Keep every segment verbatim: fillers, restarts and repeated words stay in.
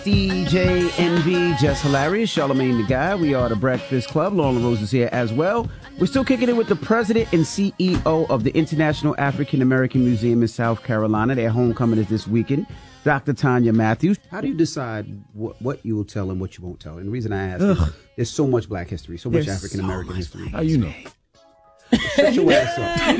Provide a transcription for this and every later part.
D J Envy, Just Hilarious, Charlamagne the Guy. We are the Breakfast Club. Lauren Rose is here as well. We're still kicking it with the president and C E O of the International African American Museum in South Carolina. Their homecoming is this weekend. Doctor Tanya Matthews. How do you decide what, what you will tell and what you won't tell? And the reason I ask is there's so much black history, so much African American so history. How you know? Shut your ass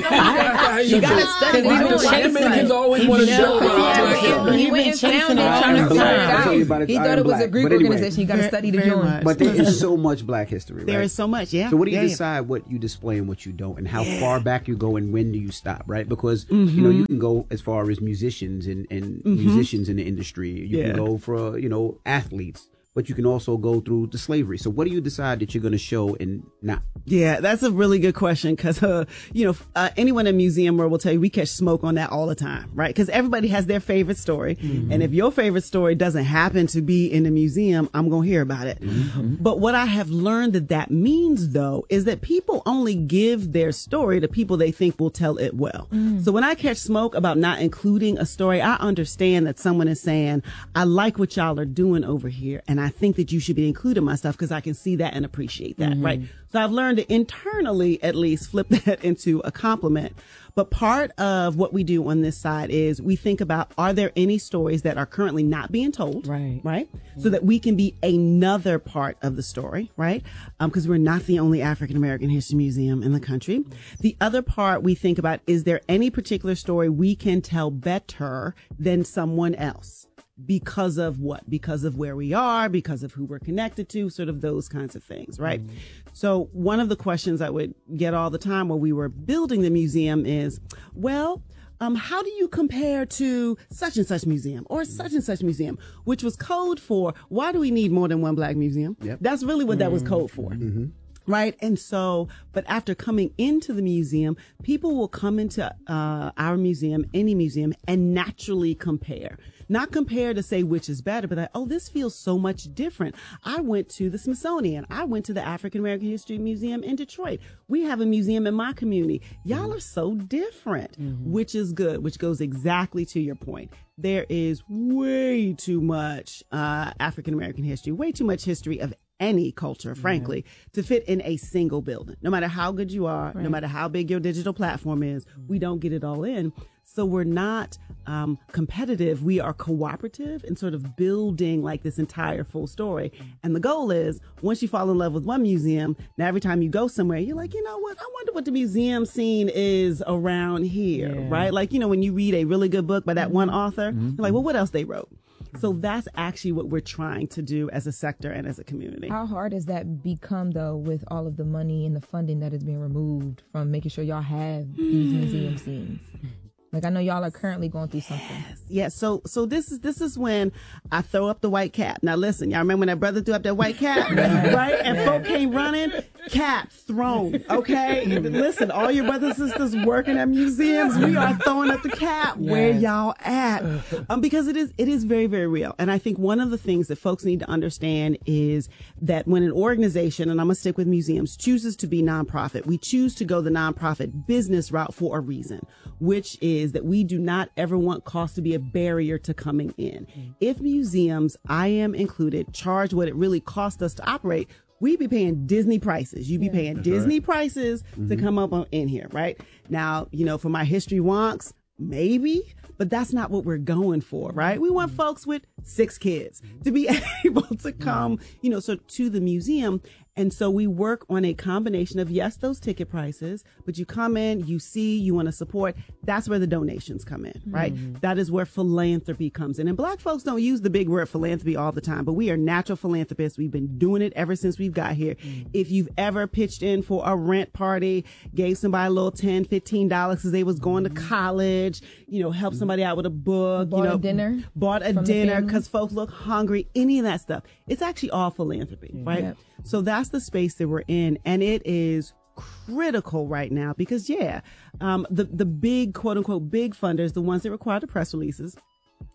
up. You got to study. Dominicans always want to show up. He went and found it, trying to find out. He thought it was a Greek organization. You got to study the joint. But there is so much black history, right? There is so much, yeah. So what do you yeah, decide yeah. what you display and what you don't, and how yeah. far back you go, and when do you stop, right? Because mm-hmm. you know you can go as far as musicians and, and mm-hmm. musicians in the industry. You yeah. can go for you know athletes. But you can also go through the slavery. So what do you decide that you're going to show and not? Yeah, that's a really good question because, uh, you know, uh, anyone in museum world will tell you we catch smoke on that all the time, right? Because everybody has their favorite story. Mm-hmm. And if your favorite story doesn't happen to be in the museum, I'm going to hear about it. Mm-hmm. But what I have learned that that means, though, is that people only give their story to people they think will tell it well. Mm. So when I catch smoke about not including a story, I understand that someone is saying, I like what y'all are doing over here. And I think that you should be including my stuff because I can see that and appreciate that, mm-hmm. right? So I've learned to internally, at least, flip that into a compliment. But part of what we do on this side is we think about, are there any stories that are currently not being told? Right. Right? Mm-hmm. So that we can be another part of the story, right? Because um, we're not the only African American History Museum in the country. Mm-hmm. The other part we think about, is there any particular story we can tell better than someone else? Because of what? Because of where we are, because of who we're connected to, sort of those kinds of things, right? Mm-hmm. So one of the questions I would get all the time while we were building the museum is, well, um, how do you compare to such and such museum or such and such museum, which was code for, why do we need more than one black museum? Yep. That's really what mm-hmm. that was code for. Mm-hmm. Right. And so, but after coming into the museum, people will come into uh, our museum, any museum, and naturally compare. Not compare to say which is better, but like, oh, this feels so much different. I went to the Smithsonian. I went to the African American History Museum in Detroit. We have a museum in my community. Y'all are so different, mm-hmm. which is good, which goes exactly to your point. There is way too much uh, African American history, way too much history of any culture, frankly, yeah. to fit in a single building. No matter how good you are, right. no matter how big your digital platform is, we don't get it all in. So we're not um, competitive. We are cooperative and sort of building like this entire full story. And the goal is, once you fall in love with one museum, now every time you go somewhere, you're like, you know what? I wonder what the museum scene is around here, yeah. right? Like, you know, when you read a really good book by that one author, mm-hmm. you're like, well, what else they wrote? So that's actually what we're trying to do as a sector and as a community. How hard has that become, though, with all of the money and the funding that is being removed from making sure y'all have these museum scenes? Like, I know y'all are currently going through something. Yes. yes. So, so this is, this is when I throw up the white cap. Now, listen, y'all remember when that brother threw up that white cap, right? And yeah. folk came running, cap thrown. Okay. Listen, all your brothers and sisters working at museums, we are throwing up the cap. Yes. Where y'all at? Um, because it is, it is very, very real. And I think one of the things that folks need to understand is that when an organization, and I'm going to stick with museums, chooses to be nonprofit, we choose to go the nonprofit business route for a reason, which is is that we do not ever want cost to be a barrier to coming in. Mm-hmm. If museums, I am included, charge what it really costs us to operate, we'd be paying Disney prices. You'd be yeah. paying That's Disney right. prices mm-hmm. to come up on, in here, right? Now, you know, for my history wonks, maybe, but that's not what we're going for, right? We want folks with six kids to be able to come, you know, so to the museum. And so we work on a combination of, yes, those ticket prices, but you come in, you see, you want to support. That's where the donations come in, right? Mm-hmm. That is where philanthropy comes in. And Black folks don't use the big word philanthropy all the time, but we are natural philanthropists. We've been doing it ever since we've got here. Mm-hmm. If you've ever pitched in for a rent party, gave somebody a little ten, fifteen dollars because they was going mm-hmm. to college, you know, help somebody out with a book, bought you know, a dinner, bought a dinner because folks look hungry, any of that stuff. It's actually all philanthropy, mm-hmm. right? Yep. So that's the space that we're in. And it is critical right now because, yeah, um, the, the big, quote unquote, big funders, the ones that require the press releases,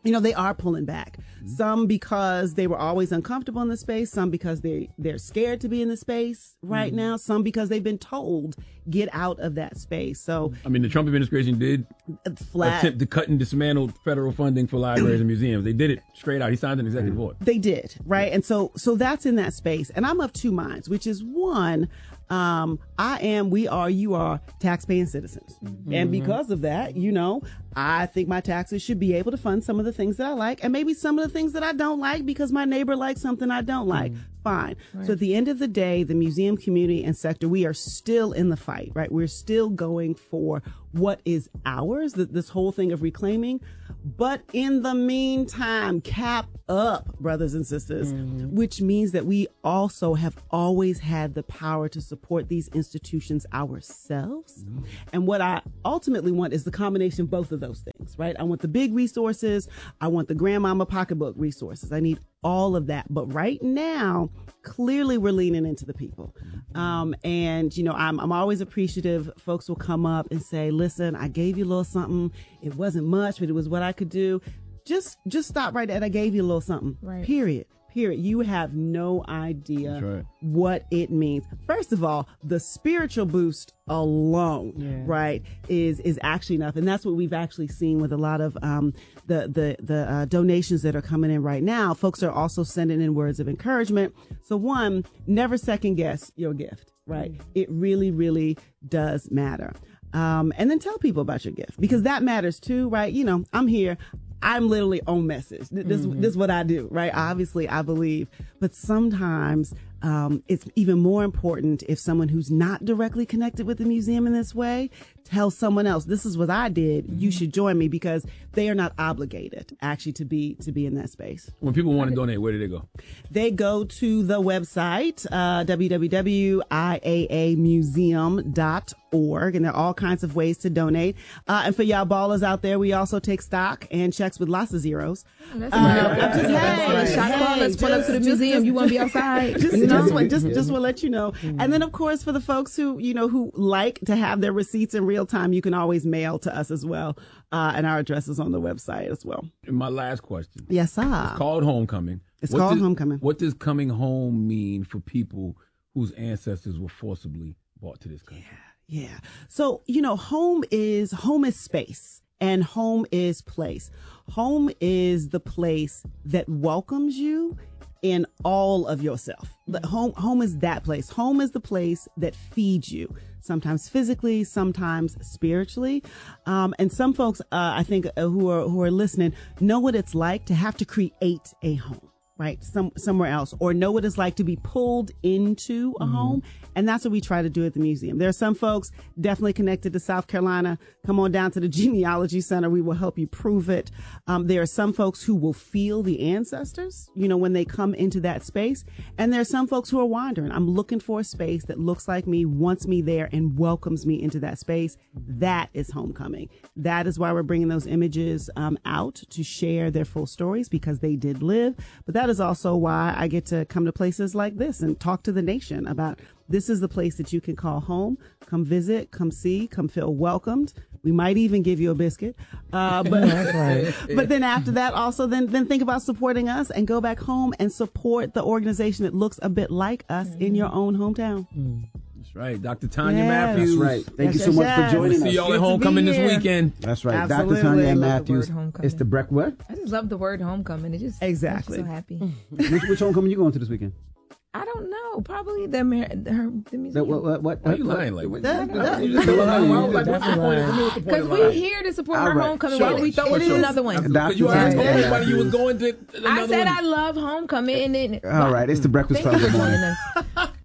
you know, they are pulling back. Mm-hmm. Some because they were always uncomfortable in the space. Some because they, they're scared to be in the space right mm-hmm. now. Some because they've been told, get out of that space. So, I mean, the Trump administration did flat. attempt to cut and dismantle federal funding for libraries and museums. They did it straight out. He signed an executive order. They did, right? And so, so that's in that space. And I'm of two minds, which is one, um, I am, we are, you are taxpaying citizens. Mm-hmm. And because of that, you know, I think my taxes should be able to fund some of the things that I like and maybe some of the things that I don't like because my neighbor likes something I don't like. Mm-hmm. Fine. Right. So at the end of the day, the museum community and sector, we are still in the fight, right? We're still going for what is ours, this whole thing of reclaiming. But in the meantime, cap up, brothers and sisters, mm-hmm. which means that we also have always had the power to support these institutions ourselves. Mm-hmm. And what I ultimately want is the combination of both of those things, right? I want the big resources. I want the grandmama pocketbook resources. I need all of that. But right now, clearly we're leaning into the people. Um, and, you know, I'm, I'm always appreciative. Folks will come up and say, listen, I gave you a little something. It wasn't much, but it was what I could do. Just, just stop right there. I gave you a little something. Right. Period. Period. You have no idea right. what it means. First of all, the spiritual boost alone, yeah. right, is is actually enough, and that's what we've actually seen with a lot of um, the the the uh, donations that are coming in right now. Folks are also sending in words of encouragement. So one, never second guess your gift, right? Mm-hmm. It really, really does matter. Um, and then tell people about your gift because that matters too, right? You know, I'm here. I'm literally on message. This, mm-hmm. this is what I do, right? Obviously, I believe. But sometimes um, it's even more important if someone who's not directly connected with the museum in this way tells someone else, this is what I did. Mm-hmm. You should join me because they are not obligated actually to be to be in that space. When people want to donate, where do they go? They go to the website, uh, w w w dot i a a museum dot org. And there are all kinds of ways to donate. Uh, and for y'all ballers out there, we also take stock and checks with lots of zeros. That's uh, right. Just, hey, hey, shot hey, call, let's pull up to the museum. Just, you want to be outside? Just, you know? just, just, just, just want to let you know. Mm-hmm. And then, of course, for the folks who, you know, who like to have their receipts in real time, you can always mail to us as well. Uh, and our address is on the website as well. And my last question. Yes, sir. It's called Homecoming. It's what called does, Homecoming. What does coming home mean for people whose ancestors were forcibly brought to this country? Yeah. Yeah. So, you know, home is, home is space and home is place. Home is the place that welcomes you in all of yourself. The home, home is that place. Home is the place that feeds you, sometimes physically, sometimes spiritually. Um, and some folks, uh, I think, uh, who are, who are listening know what it's like to have to create a home. Right, some somewhere else, or know what it's like to be pulled into a mm-hmm. home. And that's what we try to do at the museum. There are some folks definitely connected to South Carolina. Come on down to the Genealogy Center. We will help you prove it. Um, there are some folks who will feel the ancestors, you know, when they come into that space. And there are some folks who are wandering. I'm looking for a space that looks like me, wants me there, and welcomes me into that space. That is homecoming. That is why we're bringing those images um, out to share their full stories because they did live. But that is also why I get to come to places like this and talk to the nation about this is the place that you can call home. Come visit, come see, come feel welcomed. We might even give you a biscuit. Uh, but, That's right. But then after that, also then, then think about supporting us and go back home and support the organization that looks a bit like us mm. in your own hometown. Mm. That's right. Doctor Tanya yes. Matthews. That's right. Thank yes, you so yes, much yes. for joining we'll us. See y'all at homecoming this weekend. That's right. Absolutely. Doctor Tanya Love Matthews. It's the Breck what? I just love the word homecoming. It just exactly. makes me so happy. which, which homecoming you going to this weekend? I don't know. Probably the Amer- the, her, the museum. The, what, what, what, Why are you lying like that? Because we're here to support her right. homecoming. Why would we throw into another one? Because you already told everybody you was going to another I said one. I love homecoming. And then, all right. It's the Breakfast Club. Thank you for joining us.